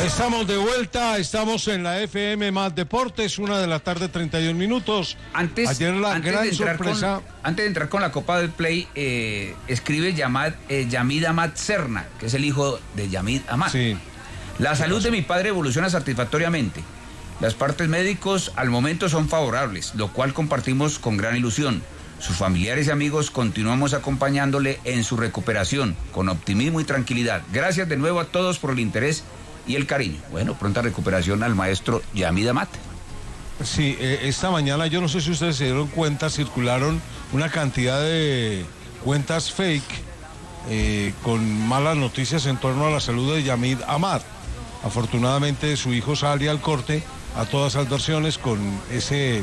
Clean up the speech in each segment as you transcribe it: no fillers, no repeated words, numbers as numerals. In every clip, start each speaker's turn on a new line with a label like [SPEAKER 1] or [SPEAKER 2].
[SPEAKER 1] Estamos de vuelta, estamos en la FM Más Deportes, 1:31 p.m.
[SPEAKER 2] Antes de entrar con la Copa del Play, escribe Yamid Amad Serna, que es el hijo de Yamid Amad.
[SPEAKER 1] Sí.
[SPEAKER 2] La salud de mi padre evoluciona satisfactoriamente. Las partes médicos al momento son favorables, lo cual compartimos con gran ilusión. Sus familiares y amigos continuamos acompañándole en su recuperación, con optimismo y tranquilidad. Gracias de nuevo a todos por el interés y el cariño. Bueno, pronta recuperación al maestro Yamid Amad.
[SPEAKER 1] Sí, esta mañana, yo no sé si ustedes se dieron cuenta, circularon una cantidad de cuentas fake con malas noticias en torno a la salud de Yamid Amad. Afortunadamente su hijo sale al corte a todas las versiones con ese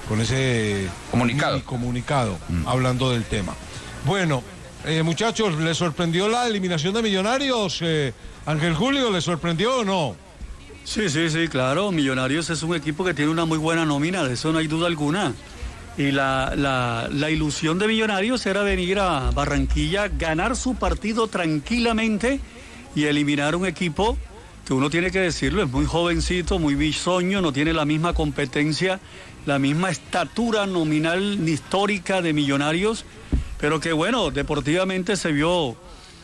[SPEAKER 1] comunicado hablando del tema. Bueno, muchachos, ¿les sorprendió la eliminación de Millonarios? Ángel Julio, ¿les sorprendió o no?
[SPEAKER 3] Sí, claro. Millonarios es un equipo que tiene una muy buena nómina, de eso no hay duda alguna. Y la ilusión de Millonarios era venir a Barranquilla, ganar su partido tranquilamente y eliminar un equipo que uno tiene que decirlo, es muy jovencito, muy bisoño, no tiene la misma competencia, la misma estatura nominal ni histórica de Millonarios, pero que bueno, deportivamente se vio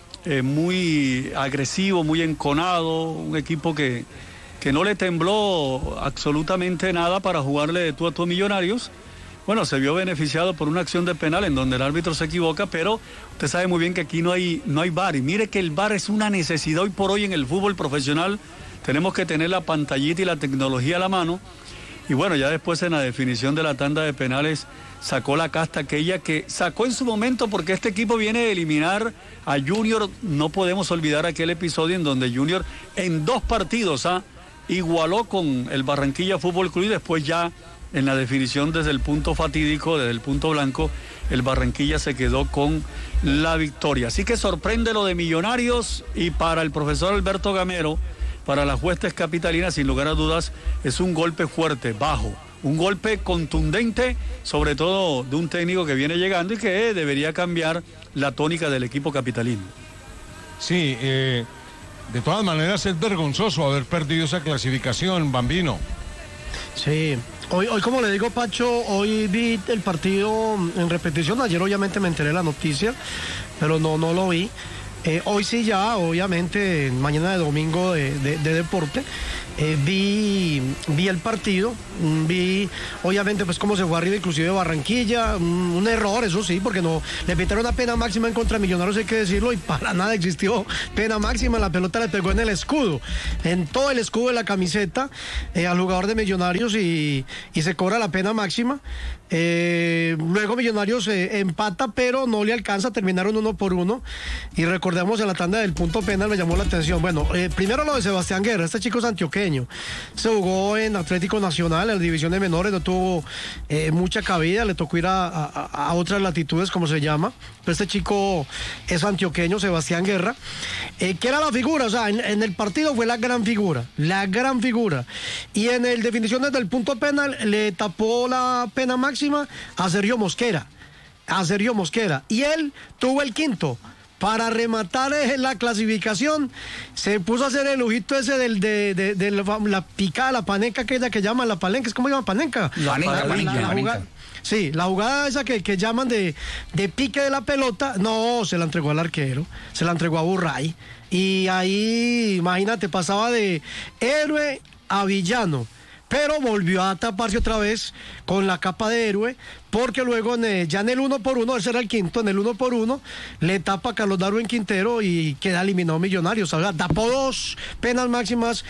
[SPEAKER 3] muy agresivo, muy enconado, un equipo que no le tembló absolutamente nada para jugarle de tú a tú a Millonarios. Bueno, se vio beneficiado por una acción de penal en donde el árbitro se equivoca, pero usted sabe muy bien que aquí no hay VAR. Y mire que el VAR es una necesidad hoy por hoy en el fútbol profesional. Tenemos que tener la pantallita y la tecnología a la mano. Y bueno, ya después en la definición de la tanda de penales sacó la casta aquella que sacó en su momento, porque este equipo viene de eliminar a Junior. No podemos olvidar aquel episodio en donde Junior en 2 partidos igualó con el Barranquilla Fútbol Club y después ya en la definición desde el punto fatídico, desde el punto blanco, el Barranquilla se quedó con la victoria. Así que sorprende lo de Millonarios, y para el profesor Alberto Gamero, para las huestes capitalinas, sin lugar a dudas, es un golpe fuerte, bajo, un golpe contundente, sobre todo de un técnico que viene llegando y que debería cambiar la tónica del equipo capitalino.
[SPEAKER 1] Sí, de todas maneras es vergonzoso haber perdido esa clasificación, Bambino.
[SPEAKER 4] Sí, hoy como le digo, Pacho, hoy vi el partido en repetición. Ayer obviamente me enteré de la noticia, pero no lo vi. Hoy sí ya, obviamente, mañana de domingo de deporte, vi el partido, vi obviamente pues cómo se fue arriba inclusive Barranquilla, un error, eso sí, porque no le pitaron una pena máxima en contra de Millonarios, hay que decirlo, y para nada existió pena máxima. La pelota le pegó en el escudo, en todo el escudo de la camiseta al jugador de Millonarios, y se cobra la pena máxima. Luego Millonarios empata, pero no le alcanza, terminaron 1-1, y recordemos en la tanda del punto penal me llamó la atención. Bueno, primero lo de Sebastián Guerra, este chico es antioqueño, se jugó en Atlético Nacional, en la división de menores, no tuvo mucha cabida, le tocó ir a otras latitudes, como se llama, pero este chico es antioqueño, Sebastián Guerra, que era la figura, o sea, en el partido fue la gran figura, y en el definiciones del punto penal le tapó la pena máxima a Sergio Mosquera, y él tuvo el quinto. Para rematar la clasificación, se puso a hacer el ojito ese de la picada, la paneca, aquella que llaman la palenca, ¿cómo se llama? Paneca.
[SPEAKER 2] Palenca.
[SPEAKER 4] Sí, la jugada esa que llaman de pique de la pelota, no, se la entregó al arquero, se la entregó a Burray. Y ahí, imagínate, pasaba de héroe a villano. Pero volvió a taparse otra vez con la capa de héroe, porque luego ya en el 1-1, ese era el quinto, en el 1-1, le tapa a Carlos Darwin Quintero y queda eliminado Millonarios. O sea, tapó 2 penas máximas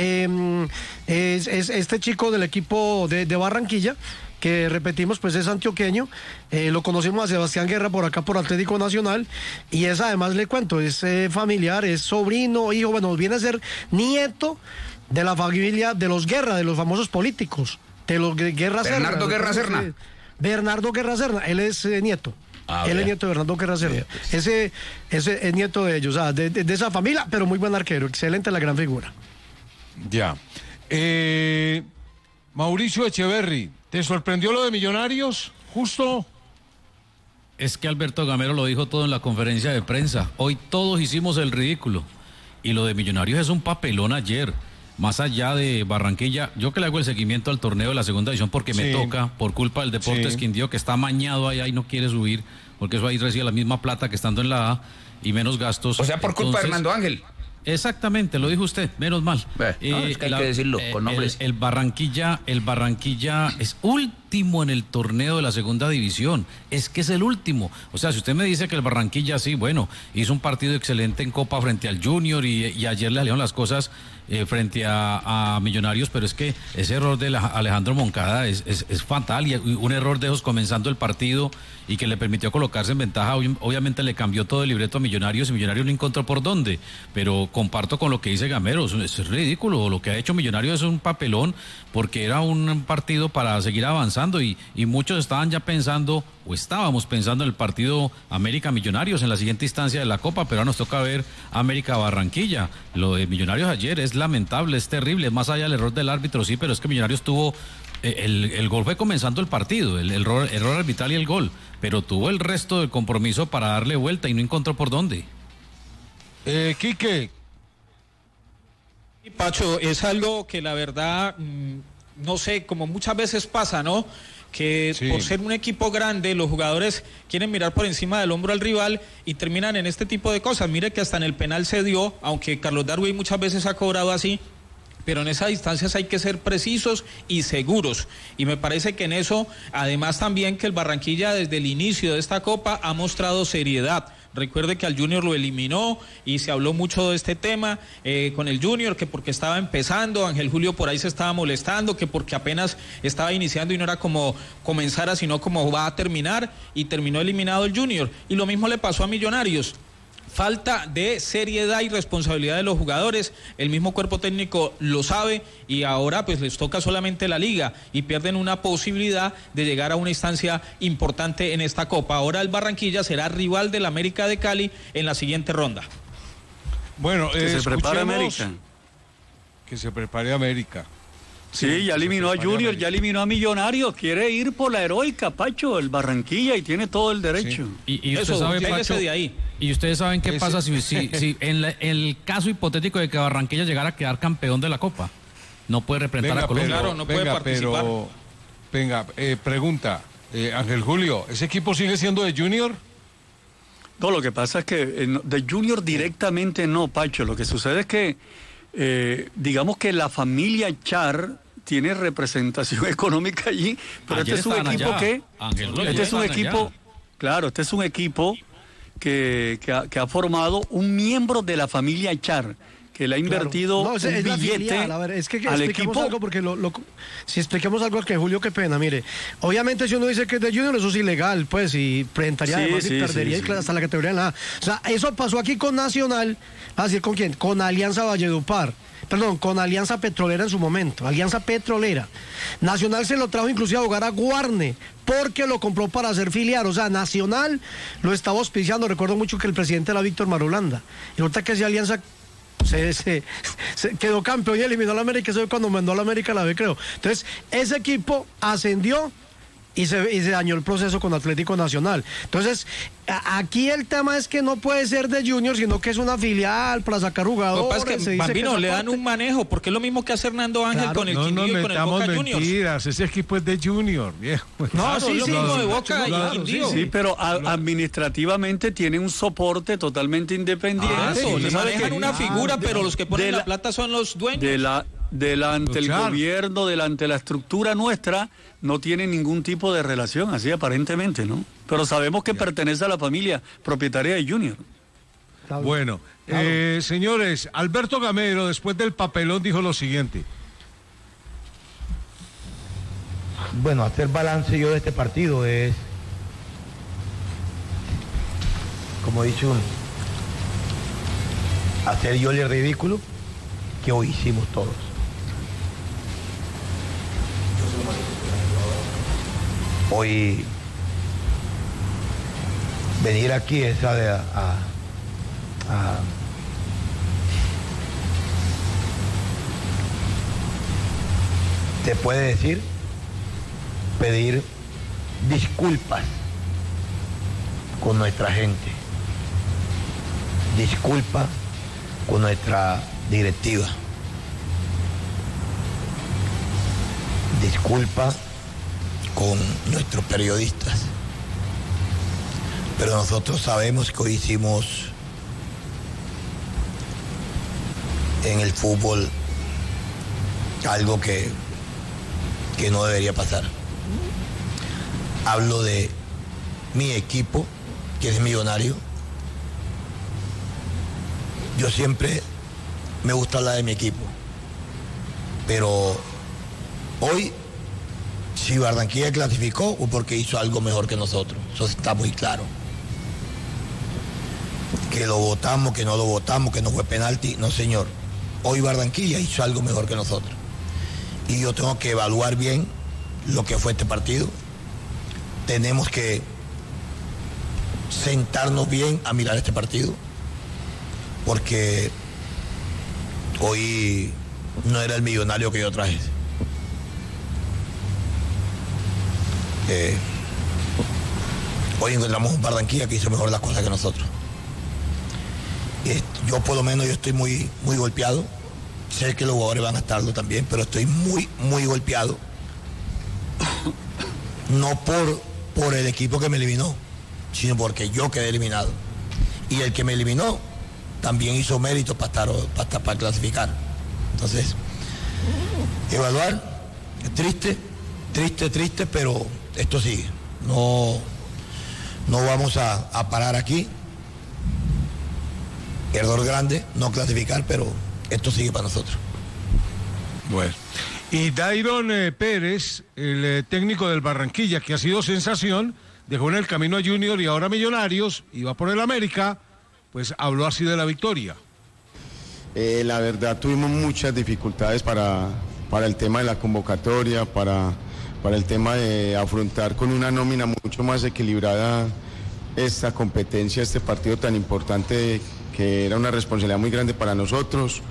[SPEAKER 4] este chico del equipo de Barranquilla, que repetimos, pues es antioqueño. Lo conocimos a Sebastián Guerra por acá, por Atlético Nacional, y es, además le cuento, es familiar, es sobrino, hijo, bueno, viene a ser nieto de la familia de los Guerra, de los famosos políticos, de los Guerra Serna. Bernardo Guerra Serna, él es nieto. Él es nieto de Bernardo Guerra Serna. Ese es nieto de ellos, o sea, de esa familia, pero muy buen arquero, excelente, la gran figura.
[SPEAKER 1] Ya. Mauricio Echeverry, ¿te sorprendió lo de Millonarios? Justo.
[SPEAKER 5] Es que Alberto Gamero lo dijo todo en la conferencia de prensa. Hoy todos hicimos el ridículo. Y lo de Millonarios es un papelón ayer. más allá de Barranquilla, yo que le hago el seguimiento al torneo de la segunda división porque me toca, por culpa del Deportes Quindío, que está amañado allá y no quiere subir, porque eso ahí recibe la misma plata que estando en la A y menos gastos.
[SPEAKER 2] O sea, por culpa de Hernando Ángel.
[SPEAKER 5] Exactamente, lo dijo usted, menos mal.
[SPEAKER 2] Es que hay que decirlo con nombres.
[SPEAKER 5] El Barranquilla es último en el torneo de la segunda división. Es que es el último. O sea, si usted me dice que el Barranquilla sí, bueno, hizo un partido excelente en Copa frente al Junior y ayer le salieron las cosas frente a Millonarios, pero es que ese error de Alejandro Moncada es fatal, y un error de esos comenzando el partido y que le permitió colocarse en ventaja, obviamente le cambió todo el libreto a Millonarios y Millonarios no encontró por dónde, pero comparto con lo que dice Gamero, es ridículo, lo que ha hecho Millonarios es un papelón, porque era un partido para seguir avanzando y muchos estaban ya pensando, o estábamos pensando en el partido América Millonarios en la siguiente instancia de la Copa, pero ahora nos toca ver América Barranquilla. Lo de Millonarios ayer es lamentable, es terrible, más allá del error del árbitro, sí, pero es que Millonarios tuvo el gol fue comenzando el partido, el error arbitral y el gol, pero tuvo el resto del compromiso para darle vuelta y no encontró por dónde.
[SPEAKER 1] Quique.
[SPEAKER 6] Y Pacho, es algo que la verdad, no sé, como muchas veces pasa, ¿no? Que por ser un equipo grande, los jugadores quieren mirar por encima del hombro al rival y terminan en este tipo de cosas. Mire que hasta en el penal se dio, aunque Carlos Darwin muchas veces ha cobrado así, pero en esas distancias hay que ser precisos y seguros, y me parece que en eso, además también que el Barranquilla desde el inicio de esta Copa ha mostrado seriedad. Recuerde que al Junior lo eliminó y se habló mucho de este tema con el Junior, que porque estaba empezando, Ángel Julio por ahí se estaba molestando, que porque apenas estaba iniciando y no era como comenzara, sino como va a terminar, y terminó eliminado el Junior. Y lo mismo le pasó a Millonarios. Falta de seriedad y responsabilidad de los jugadores, el mismo cuerpo técnico lo sabe, y ahora pues les toca solamente la liga y pierden una posibilidad de llegar a una instancia importante en esta Copa. Ahora el Barranquilla será rival del América de Cali en la siguiente ronda.
[SPEAKER 1] Bueno,
[SPEAKER 3] que se prepare América.
[SPEAKER 1] Que se prepare América.
[SPEAKER 3] Sí, ya eliminó a Junior, ya eliminó a Millonarios, quiere ir por la heroica, Pacho, el Barranquilla, y tiene todo el derecho.
[SPEAKER 5] Sí. Y usted sabe, Pacho,
[SPEAKER 6] de ahí.
[SPEAKER 5] Y ustedes saben qué pasa si en el caso hipotético de que Barranquilla llegara a quedar campeón de la Copa. No puede representar a Colombia.
[SPEAKER 6] Claro, no puede participar.
[SPEAKER 1] Pregunta, Ángel Julio, ¿ese equipo sigue siendo de Junior?
[SPEAKER 3] No, lo que pasa es que de Junior directamente no, Pacho. Lo que sucede es que, digamos que la familia Char tiene representación económica allí, pero
[SPEAKER 5] Ayer
[SPEAKER 3] este es un equipo
[SPEAKER 5] allá.
[SPEAKER 3] que...
[SPEAKER 5] Ángel Julio,
[SPEAKER 3] este es un equipo...
[SPEAKER 5] allá.
[SPEAKER 3] Claro, este es un equipo que ha formado un miembro de la familia Char, que le ha invertido un billete
[SPEAKER 4] filial. A ver, es que
[SPEAKER 3] al
[SPEAKER 4] expliquemos
[SPEAKER 3] equipo.
[SPEAKER 4] algo, porque si expliquemos algo al que Julio, qué pena, mire, obviamente si uno dice que es de Junior, eso es ilegal, pues, y presentaría además y perdería hasta la categoría de nada. O sea, eso pasó aquí con Nacional, ¿a decir con quién? Con Alianza Valledupar. Perdón, con Alianza Petrolera en su momento, Alianza Petrolera. Nacional se lo trajo inclusive a jugar a Guarne, porque lo compró para hacer filial. O sea, Nacional lo estaba auspiciando. Recuerdo mucho que el presidente era Víctor Marulanda. Y ahorita que esa Alianza se quedó campeón y eliminó a la América, eso fue cuando mandó a la América a la B, creo. Entonces, ese equipo ascendió y se dañó el proceso con Atlético Nacional. Entonces, aquí el tema es que no puede ser de Junior, sino que es una filial para sacar jugadores.
[SPEAKER 6] Lo que pasa es que Bambino le dan un manejo, porque es lo mismo que hace Hernando Ángel con el Quindío y con el Boca Juniors.
[SPEAKER 1] Mentiras, ese equipo es de Junior, viejo.
[SPEAKER 6] No, sí, lo mismo de Boca y Quindío.
[SPEAKER 3] Sí, pero administrativamente tiene un soporte totalmente independiente.
[SPEAKER 6] Le manejan una figura, pero los que ponen la plata son los dueños.
[SPEAKER 3] Delante del gobierno, delante de la estructura nuestra, no tiene ningún tipo de relación, así aparentemente, ¿no? Pero sabemos que pertenece a la familia propietaria de Junior.
[SPEAKER 1] Bueno, señores, Alberto Gamero, después del papelón, dijo lo siguiente.
[SPEAKER 7] Bueno, hacer balance yo de este partido es, como he dicho, hacer yo el ridículo que hoy hicimos todos. Hoy venir aquí es te puede decir, pedir disculpas con nuestra gente, disculpas con nuestra directiva, disculpa con nuestros periodistas, pero nosotros sabemos que hoy hicimos en el fútbol algo que no debería pasar. Hablo de mi equipo, que es Millonario. Yo siempre me gusta hablar de mi equipo, pero hoy, si Barranquilla clasificó, fue porque hizo algo mejor que nosotros. Eso está muy claro. Que lo votamos, que no lo votamos, que no fue penalti, no señor. Hoy Barranquilla hizo algo mejor que nosotros. Y yo tengo que evaluar bien lo que fue este partido. Tenemos que sentarnos bien a mirar este partido, porque hoy no era el Millonario que yo traje. Hoy encontramos un Barranquilla que hizo mejor las cosas que nosotros. Yo por lo menos yo estoy muy golpeado. Sé que los jugadores van a estarlo también, pero estoy muy golpeado. No por el equipo que me eliminó, sino porque yo quedé eliminado. Y el que me eliminó también hizo mérito para clasificar. Entonces, evaluar, es triste, pero esto sigue. No vamos a parar aquí. Error grande, no clasificar, pero esto sigue para nosotros.
[SPEAKER 1] Bueno. Y Dairon Pérez, el técnico del Barranquilla, que ha sido sensación, dejó en el camino a Junior y ahora Millonarios, y va por el América, pues habló así de la victoria.
[SPEAKER 8] La verdad tuvimos muchas dificultades para el tema de la convocatoria, para el tema de afrontar con una nómina mucho más equilibrada esta competencia, este partido tan importante, que era una responsabilidad muy grande para nosotros.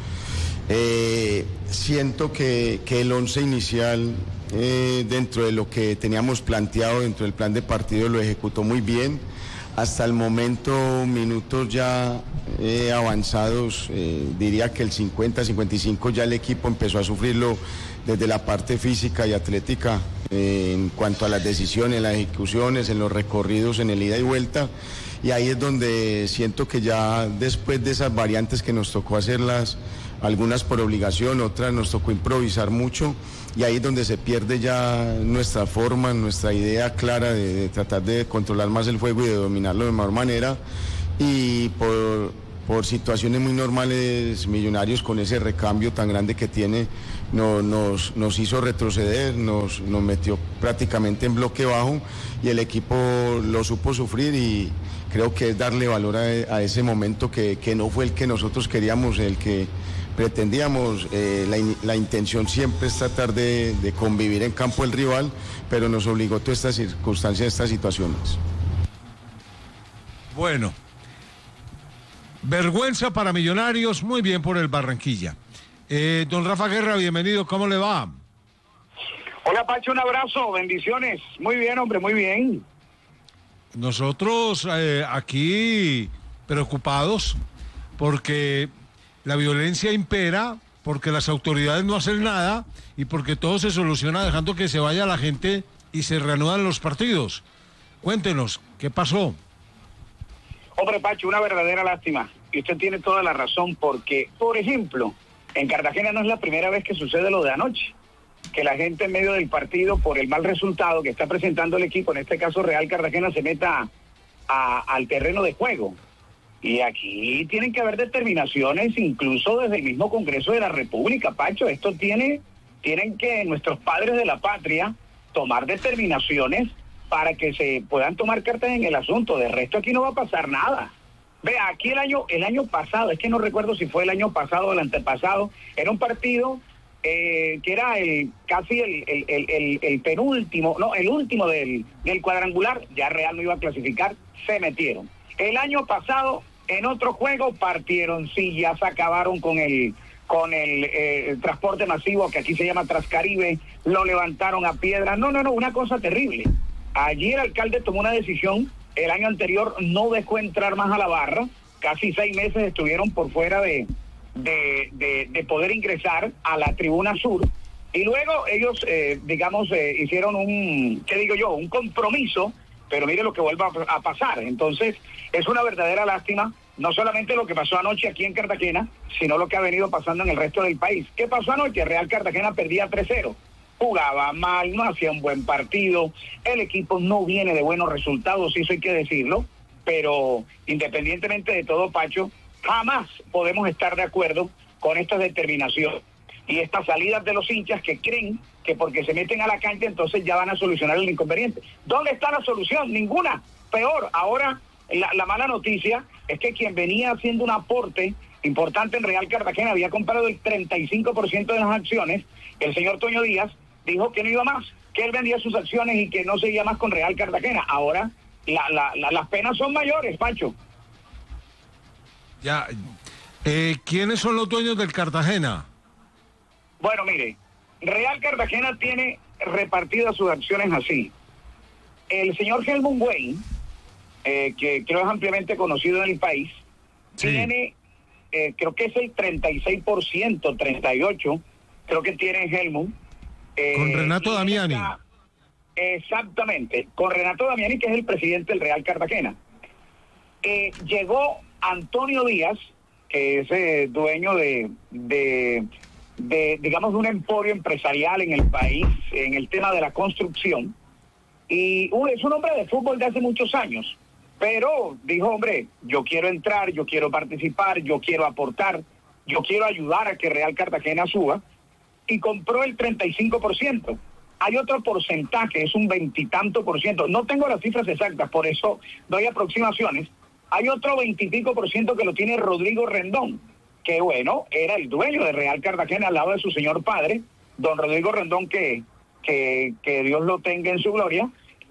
[SPEAKER 8] Siento que el 11 inicial, dentro de lo que teníamos planteado, dentro del plan de partido, lo ejecutó muy bien. Hasta el momento, minutos ya avanzados, diría que el 50-55 ya el equipo empezó a sufrirlo desde la parte física y atlética, en cuanto a las decisiones, las ejecuciones, en los recorridos, en el ida y vuelta. Y ahí es donde siento que ya después de esas variantes que nos tocó hacerlas, algunas por obligación, otras nos tocó improvisar mucho, y ahí es donde se pierde ya nuestra forma, nuestra idea clara de tratar de controlar más el juego y de dominarlo de mejor manera. Y por situaciones muy normales, Millonarios, con ese recambio tan grande que tiene, nos hizo retroceder, nos metió prácticamente en bloque bajo, y el equipo lo supo sufrir, y creo que es darle valor a ese momento que no fue el que nosotros queríamos, el que pretendíamos. La intención siempre es tratar de convivir en campo del rival, pero nos obligó todas estas circunstancias, estas situaciones.
[SPEAKER 1] Bueno, vergüenza para Millonarios, muy bien por el Barranquilla. Don Rafa Guerra, bienvenido, ¿cómo le va?
[SPEAKER 9] Hola Pacho, un abrazo, bendiciones. Muy bien, hombre, muy bien.
[SPEAKER 1] Nosotros aquí preocupados porque la violencia impera, porque las autoridades no hacen nada y porque todo se soluciona dejando que se vaya la gente y se reanudan los partidos. Cuéntenos, ¿qué pasó?
[SPEAKER 9] Hombre Pacho, una verdadera lástima. Y usted tiene toda la razón, porque, por ejemplo, en Cartagena no es la primera vez que sucede lo de anoche, que la gente en medio del partido, por el mal resultado que está presentando el equipo, en este caso Real Cartagena, se meta al terreno de juego. Y aquí tienen que haber determinaciones, incluso desde el mismo Congreso de la República, Pacho. Esto tienen que nuestros padres de la patria tomar determinaciones para que se puedan tomar cartas en el asunto. De resto aquí no va a pasar nada. Vea, aquí el año pasado, es que no recuerdo si fue el año pasado o el antepasado, era un partido que era casi el penúltimo, no, el último del cuadrangular. Ya Real no iba a clasificar, se metieron. El año pasado, en otro juego, partieron sillas, acabaron con el transporte masivo, que aquí se llama Trascaribe, lo levantaron a piedra. No, una cosa terrible. Allí el alcalde tomó una decisión. El año anterior no dejó entrar más a la barra. Casi 6 meses estuvieron por fuera de poder ingresar a la tribuna sur. Y luego ellos, hicieron un compromiso, pero mire lo que vuelva a pasar. Entonces, es una verdadera lástima, no solamente lo que pasó anoche aquí en Cartagena, sino lo que ha venido pasando en el resto del país. ¿Qué pasó anoche? Real Cartagena perdía 3-0. Jugaba mal, no hacía un buen partido, el equipo no viene de buenos resultados, eso hay que decirlo, pero independientemente de todo, Pacho, jamás podemos estar de acuerdo con esta determinación y estas salidas de los hinchas que creen que porque se meten a la cancha entonces ya van a solucionar el inconveniente. ¿Dónde está la solución? Ninguna. Peor, ahora la mala noticia es que quien venía haciendo un aporte importante en Real Cartagena había comprado el 35% de las acciones, el señor Toño Díaz, dijo que no iba más, que él vendía sus acciones y que no seguía más con Real Cartagena. Ahora las penas son mayores, Pacho.
[SPEAKER 1] Ya, ¿quiénes son los dueños del Cartagena?
[SPEAKER 9] Bueno, mire, Real Cartagena tiene repartidas sus acciones así. El señor Helmut Wayne, que creo es ampliamente conocido en el país, sí, tiene, creo que es el 36%, 38%, creo que tiene Helmut.
[SPEAKER 1] Con Renato Damiani.
[SPEAKER 9] Exactamente, con Renato Damiani, que es el presidente del Real Cartagena. Llegó Antonio Díaz, que es dueño de un emporio empresarial en el país, en el tema de la construcción, y es un hombre de fútbol de hace muchos años, pero dijo, hombre, yo quiero entrar, yo quiero participar, yo quiero aportar, yo quiero ayudar a que Real Cartagena suba, y compró el 35%. Hay otro porcentaje, es un 20 y tanto %. No tengo las cifras exactas, por eso doy aproximaciones. Hay otro 20 y pico % que lo tiene Rodrigo Rendón, que bueno, era el dueño de Real Cartagena al lado de su señor padre, don Rodrigo Rendón, que Dios lo tenga en su gloria.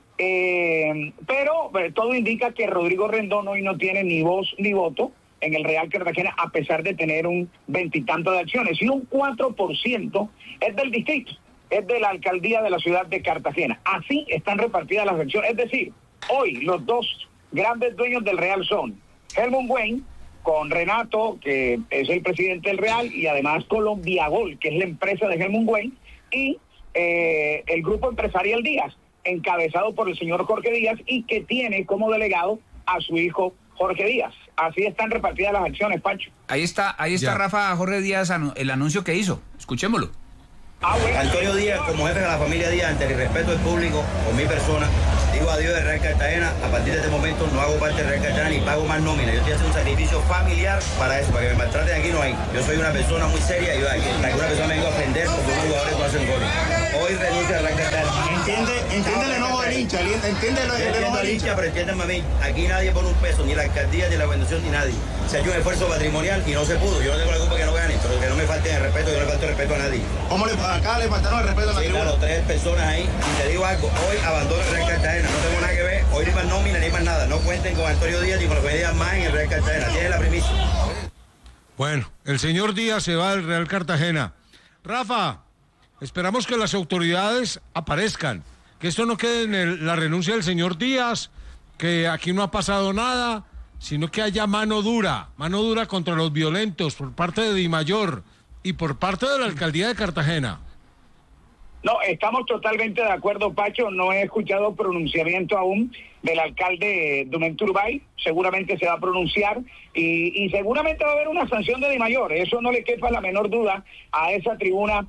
[SPEAKER 9] Pero todo indica que Rodrigo Rendón hoy no tiene ni voz ni voto en el Real Cartagena, a pesar de tener un 20 y tanto de acciones, y un 4% es del distrito, es de la alcaldía de la ciudad de Cartagena. Así están repartidas las acciones, es decir, hoy los dos grandes dueños del Real son Helmut Wayne, con Renato, que es el presidente del Real, y además Colombiagol, que es la empresa de Helmut Wayne, y el grupo empresarial Díaz, encabezado por el señor Jorge Díaz, y que tiene como delegado a su hijo Jorge Díaz. Así están repartidas las acciones, Pancho.
[SPEAKER 2] Ahí está Rafa, Jorge Díaz, el anuncio que hizo. Escuchémoslo.
[SPEAKER 10] Bueno. Antonio Díaz, como jefe de la familia Díaz, ante el respeto del público, con mi persona, digo adiós de Real Cartagena. A partir de este momento no hago parte de Real Cartagena ni pago más nómina. Yo estoy haciendo un sacrificio familiar para eso, para que me maltraten aquí no hay. Yo soy una persona muy seria y alguna persona me vengo a ofender porque unos jugadores no hacen goles. Hoy renuncio a Real Cartagena.
[SPEAKER 11] Entiende el enojo del hincha, entiende el enojo del hincha.
[SPEAKER 10] Pero entiéndanme a mí, aquí nadie pone un peso, ni la alcaldía, ni la gobernación, ni nadie. Se ha hecho un esfuerzo patrimonial y no se pudo. Yo no tengo la culpa que no gane, pero que no me falten el respeto, yo no le falto el respeto a nadie.
[SPEAKER 11] Acá le faltaron el respeto a la tribuna.
[SPEAKER 10] Claro, 3 personas ahí, y te digo algo, hoy abandono el Real Cartagena, no tengo nada que ver, hoy ni más nómina ni más nada, no cuenten con Antonio Díaz ni con los que digan más en el Real Cartagena, tiene la primicia.
[SPEAKER 1] Bueno, el señor Díaz se va del Real Cartagena. Rafa, esperamos que las autoridades aparezcan, que esto no quede en la renuncia del señor Díaz, que aquí no ha pasado nada, sino que haya mano dura contra los violentos por parte de Dimayor y por parte de la alcaldía de Cartagena.
[SPEAKER 9] No, estamos totalmente de acuerdo, Pacho. No he escuchado pronunciamiento aún del alcalde Dumén Turbay. Seguramente se va a pronunciar y seguramente va a haber una sanción de Dimayor. Eso no le quepa la menor duda a esa tribuna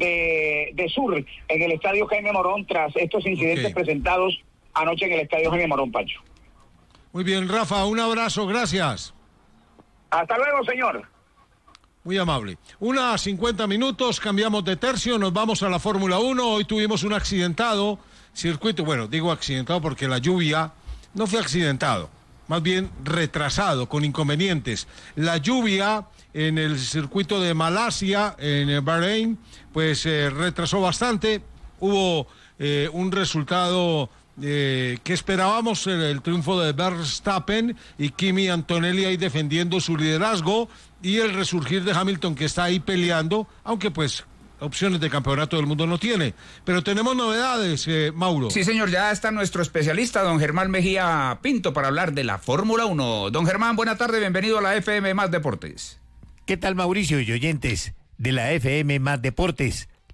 [SPEAKER 9] de Sur en el estadio Jaime Morón tras estos incidentes presentados anoche en el estadio Jaime Morón, Pacho.
[SPEAKER 1] Muy bien, Rafa, un abrazo, gracias.
[SPEAKER 9] Hasta luego, señor.
[SPEAKER 1] Muy amable. 1:50 minutos, cambiamos de tercio, nos vamos a la Fórmula 1. Hoy tuvimos un accidentado circuito, bueno, digo accidentado porque la lluvia no fue accidentado, más bien retrasado, con inconvenientes. La lluvia en el circuito de Malasia, en Bahrein, pues retrasó bastante. Hubo un resultado que esperábamos, el triunfo de Verstappen y Kimi Antonelli ahí defendiendo su liderazgo, y el resurgir de Hamilton, que está ahí peleando, aunque pues opciones de campeonato del mundo no tiene. Pero tenemos novedades, Mauro.
[SPEAKER 2] Sí, señor, ya está nuestro especialista, don Germán Mejía Pinto, para hablar de la Fórmula 1. Don Germán, buena tarde, bienvenido a la FM Más Deportes.
[SPEAKER 12] ¿Qué tal, Mauricio y oyentes de la FM Más Deportes?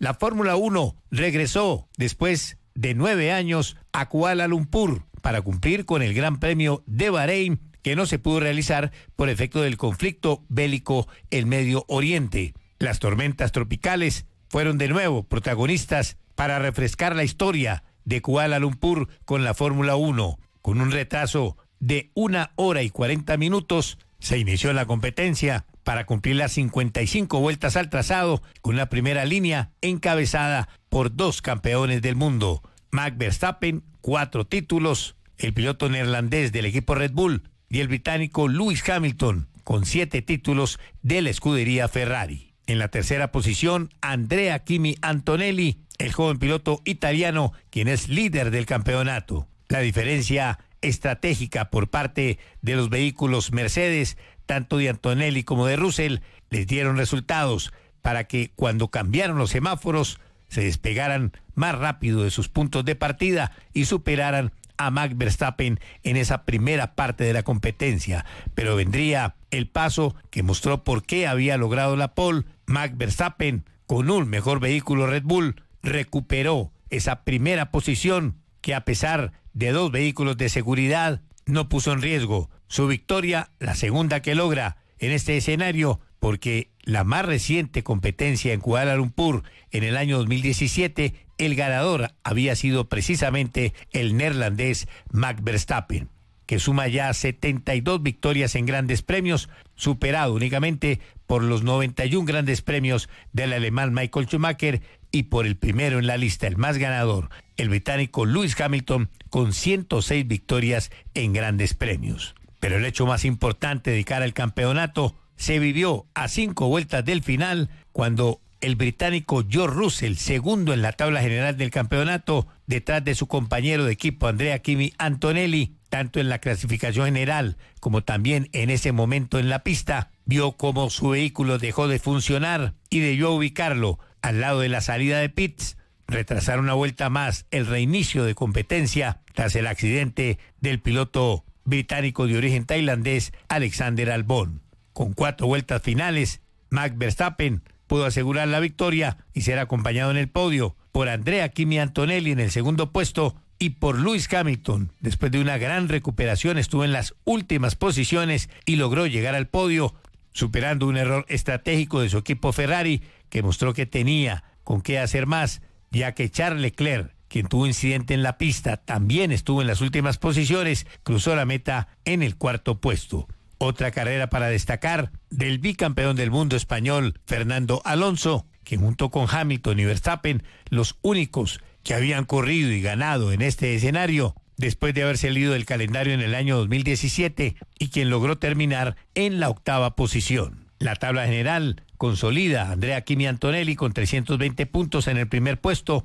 [SPEAKER 12] La Fórmula 1 regresó después de 9 años a Kuala Lumpur para cumplir con el Gran Premio de Bahrein, que no se pudo realizar por efecto del conflicto bélico en Medio Oriente. Las tormentas tropicales fueron de nuevo protagonistas para refrescar la historia de Kuala Lumpur con la Fórmula 1. Con un retraso de 1 hora y 40 minutos, se inició la competencia para cumplir las 55 vueltas al trazado, con una primera línea encabezada por 2 campeones del mundo. Max Verstappen, 4 títulos, el piloto neerlandés del equipo Red Bull, y el británico Lewis Hamilton, con 7 títulos de la escudería Ferrari. En la tercera posición, Andrea Kimi Antonelli, el joven piloto italiano, quien es líder del campeonato. La diferencia estratégica por parte de los vehículos Mercedes, tanto de Antonelli como de Russell, les dieron resultados para que cuando cambiaron los semáforos se despegaran más rápido de sus puntos de partida y superaran a Max Verstappen en esa primera parte de la competencia. Pero vendría el paso que mostró por qué había logrado la pole. Max Verstappen, con un mejor vehículo Red Bull, recuperó esa primera posición que, a pesar de 2 vehículos de seguridad, no puso en riesgo su victoria, la segunda que logra en este escenario, porque la más reciente competencia en Kuala Lumpur en el año 2017, el ganador había sido precisamente el neerlandés Max Verstappen, que suma ya 72 victorias en grandes premios, superado únicamente por los 91 grandes premios del alemán Michael Schumacher y por el primero en la lista, el más ganador, el británico Lewis Hamilton, con 106 victorias en grandes premios. Pero el hecho más importante de cara al campeonato se vivió a 5 vueltas del final, cuando el británico George Russell, segundo en la tabla general del campeonato, detrás de su compañero de equipo Andrea Kimi Antonelli, tanto en la clasificación general como también en ese momento en la pista, vio cómo su vehículo dejó de funcionar y debió ubicarlo al lado de la salida de pits, retrasar una vuelta más el reinicio de competencia tras el accidente del piloto británico de origen tailandés Alexander Albon. Con 4 vueltas finales, Max Verstappen pudo asegurar la victoria y ser acompañado en el podio por Andrea Kimi Antonelli en el segundo puesto y por Lewis Hamilton. Después de una gran recuperación, estuvo en las últimas posiciones y logró llegar al podio, superando un error estratégico de su equipo Ferrari, que mostró que tenía con qué hacer más, ya que Charles Leclerc, quien tuvo incidente en la pista, también estuvo en las últimas posiciones, cruzó la meta en el 4º puesto. Otra carrera para destacar del bicampeón del mundo español, Fernando Alonso, que junto con Hamilton y Verstappen, los únicos que habían corrido y ganado en este escenario, después de haber salido del calendario en el año 2017, y quien logró terminar en la 8ª posición. La tabla general consolida a Andrea Kimi Antonelli con 320 puntos en el primer puesto,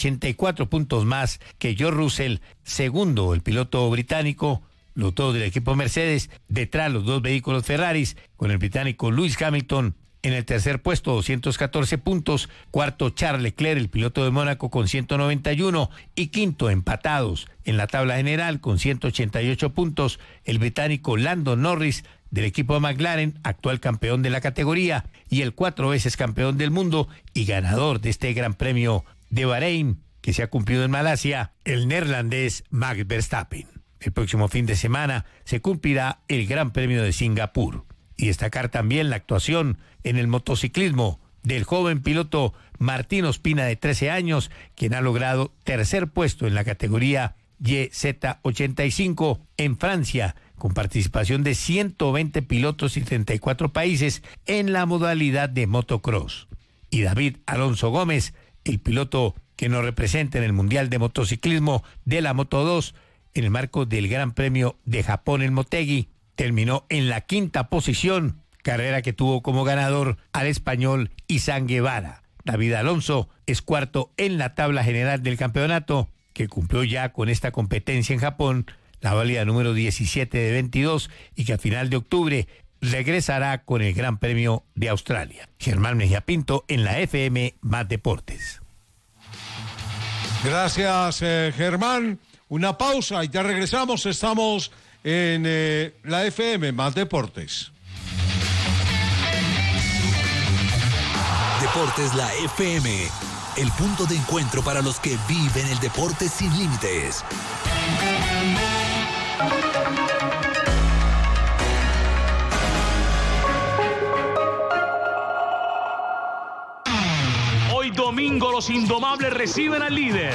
[SPEAKER 12] 84 puntos más que George Russell, segundo el piloto británico, los 2 del equipo Mercedes, detrás los 2 vehículos Ferraris, con el británico Lewis Hamilton en el tercer puesto, 214 puntos, cuarto Charles Leclerc, el piloto de Mónaco, con 191, y quinto, empatados en la tabla general con 188 puntos, el británico Lando Norris del equipo McLaren, actual campeón de la categoría, y el 4 veces campeón del mundo y ganador de este Gran Premio de Bahrein, que se ha cumplido en Malasia, el neerlandés Max Verstappen. El próximo fin de semana se cumplirá el Gran Premio de Singapur. Y destacar también la actuación en el motociclismo del joven piloto Martín Ospina, de 13 años, quien ha logrado tercer puesto en la categoría YZ85 en Francia, con participación de 120 pilotos y 34 países en la modalidad de motocross. Y David Alonso Gómez, el piloto que nos representa en el Mundial de Motociclismo de la Moto 2, en el marco del Gran Premio de Japón en Motegi, terminó en la 5ª posición, carrera que tuvo como ganador al español Izan Guevara. David Alonso es cuarto en la tabla general del campeonato, que cumplió ya con esta competencia en Japón, la válida número 17 de 22, y que a final de octubre regresará con el Gran Premio de Australia. Germán Mejía Pinto en la FM Más Deportes.
[SPEAKER 1] Gracias, Germán. Una pausa y ya regresamos. Estamos en la FM Más Deportes.
[SPEAKER 13] Deportes La FM, el punto de encuentro para los que viven el deporte sin límites.
[SPEAKER 14] Hoy domingo los Indomables reciben al líder.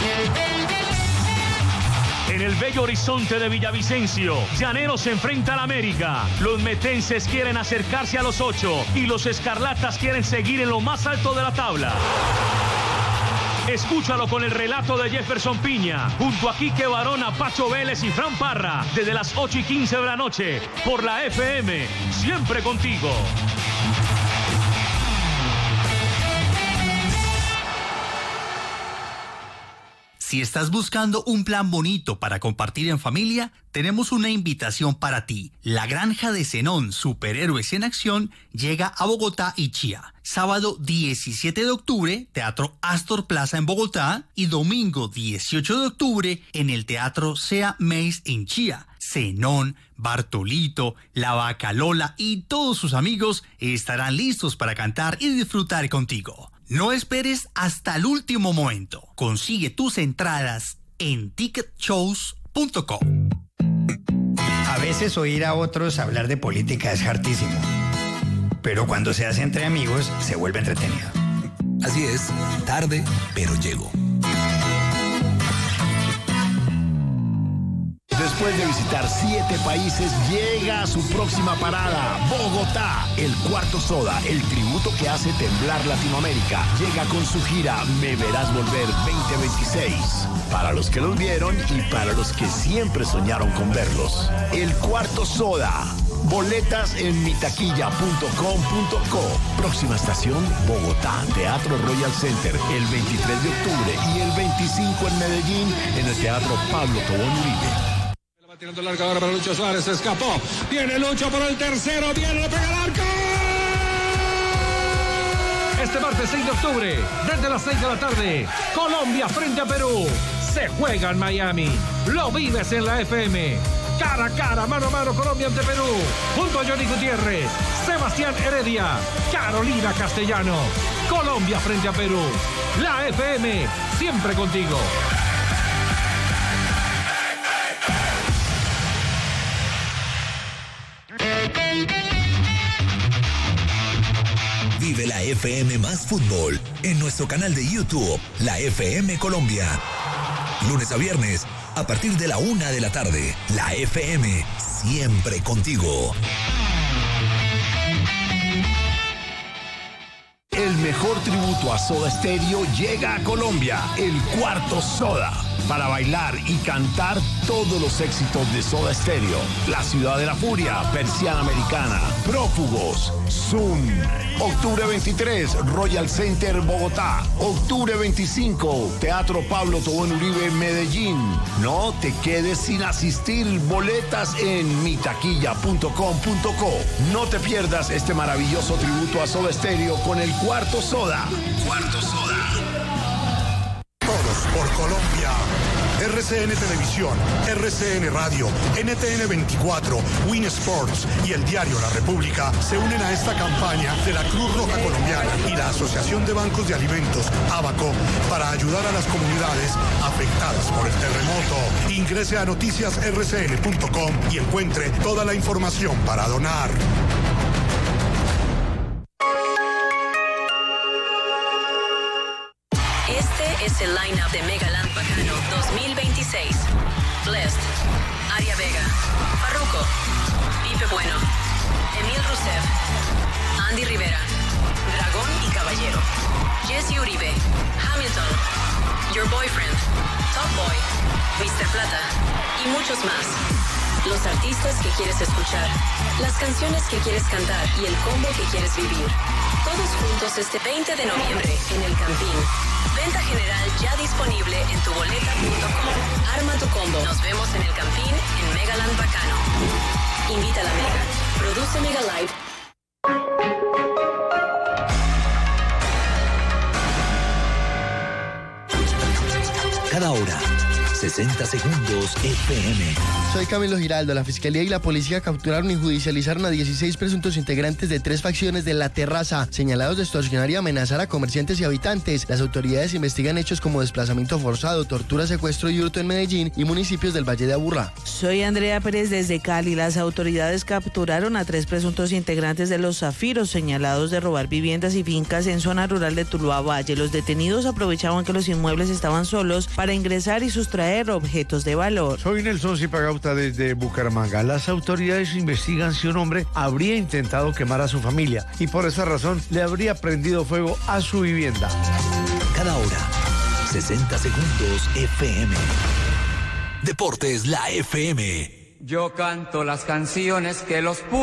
[SPEAKER 14] En el bello horizonte de Villavicencio, Llaneros se enfrenta al América. Los metenses quieren acercarse a los 8 y los escarlatas quieren seguir en lo más alto de la tabla. Escúchalo con el relato de Jefferson Piña, junto a Quique Barona, Pacho Vélez y Fran Parra, desde las 8:15 de la noche, por la FM, siempre contigo.
[SPEAKER 15] Si estás buscando un plan bonito para compartir en familia, tenemos una invitación para ti. La Granja de Zenón, Superhéroes en Acción, llega a Bogotá y Chía. Sábado 17 de octubre, Teatro Astor Plaza en Bogotá, y domingo 18 de octubre en el Teatro Sea Mace en Chía. Zenón, Bartolito, La Vaca Lola y todos sus amigos estarán listos para cantar y disfrutar contigo. No esperes hasta el último momento. Consigue tus entradas en ticketshows.com.
[SPEAKER 16] A veces oír a otros hablar de política es hartísimo, pero cuando se hace entre amigos se vuelve entretenido.
[SPEAKER 13] Así es, tarde, pero llego.
[SPEAKER 17] Después de visitar 7 países, llega a su próxima parada, Bogotá. El Cuarto Soda, el tributo que hace temblar Latinoamérica, llega con su gira Me Verás Volver 2026. Para los que los vieron y para los que siempre soñaron con verlos. El Cuarto Soda. Boletas en mitaquilla.com.co. Próxima estación, Bogotá, Teatro Royal Center, el 23 de octubre y el 25 en Medellín, en el Teatro Pablo Tobón Uribe.
[SPEAKER 18] Tirando larga ahora para Lucho Suárez, se escapó. Viene Lucho por el tercero, viene, le pega el arco. Este martes 6 de octubre, desde las 6 de la tarde, Colombia frente a Perú. Se juega en Miami. Lo vives en la FM. Cara a cara, mano a mano, Colombia ante Perú. Junto a Johnny Gutiérrez, Sebastián Heredia, Carolina Castellano. Colombia frente a Perú. La FM, siempre contigo.
[SPEAKER 13] Vive la FM más fútbol en nuestro canal de YouTube, la FM Colombia. Lunes a viernes, a partir de la 1 de la tarde, la FM, siempre contigo.
[SPEAKER 17] El mejor tributo a Soda Stereo llega a Colombia, el Cuarto Soda, para bailar y cantar todos los éxitos de Soda Stereo. La Ciudad de la Furia, Persiana Americana, Prófugos, Zoom. Octubre 23, Royal Center, Bogotá. Octubre 25, Teatro Pablo Tobón Uribe, Medellín. No te quedes sin asistir. Boletas en mitaquilla.com.co. No te pierdas este maravilloso tributo a Soda Stereo con el Cuarto Soda. Cuarto Soda.
[SPEAKER 19] Todos por Colombia. RCN Televisión, RCN Radio, NTN 24, Win Sports y el diario La República se unen a esta campaña de la Cruz Roja Colombiana y la Asociación de Bancos de Alimentos, ABACO, para ayudar a las comunidades afectadas por el terremoto. Ingrese a noticiasrcn.com y encuentre toda la información para donar.
[SPEAKER 20] Este es el line-up de Megaland Bacano 2026. Blessed, Aria Vega, Farruko, Pipe Bueno, Emil Rusev, Andy Rivera, Dragón y Caballero, Jesse Uribe, Hamilton, Your Boyfriend, Top Boy, Mr. Plata y muchos más. Los artistas que quieres escuchar, las canciones que quieres cantar y el combo que quieres vivir. Todos juntos este 20 de noviembre en el Campín. Venta general ya disponible en tuboleta.com. Arma tu combo. Nos vemos en el Campín en Megaland Bacano. Invita a la Mega. Produce Mega Live.
[SPEAKER 13] Cada hora 60 segundos FM.
[SPEAKER 21] Soy Camilo Giraldo. La Fiscalía y la Policía capturaron y judicializaron a 16 presuntos integrantes de 3 facciones de La Terraza, señalados de extorsionar y amenazar a comerciantes y habitantes. Las autoridades investigan hechos como desplazamiento forzado, tortura, secuestro y hurto en Medellín y municipios del Valle de Aburrá.
[SPEAKER 22] Soy Andrea Pérez desde Cali. Las autoridades capturaron a 3 presuntos integrantes de Los Zafiros, señalados de robar viviendas y fincas en zona rural de Tuluá Valle. Los detenidos aprovechaban que los inmuebles estaban solos para ingresar y sustraer objetos de valor.
[SPEAKER 23] Soy Nelson Zipagauta desde Bucaramanga. Las autoridades investigan si un hombre habría intentado quemar a su familia y por esa razón le habría prendido fuego a su vivienda.
[SPEAKER 13] Cada hora, 60 segundos FM. Deportes La FM.
[SPEAKER 24] Yo canto las canciones que los